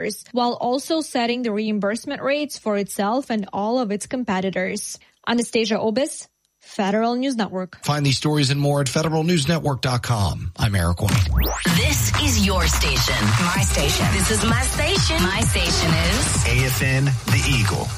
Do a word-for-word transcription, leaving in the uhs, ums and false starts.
dollars, while also setting the reimbursement rates for itself and all of its competitors. Anastasia Obis, Federal News Network. Find these stories and more at federal news network dot com. I'm Eric White. This is your station. My station. This is my station. My station is A F N, The Eagle.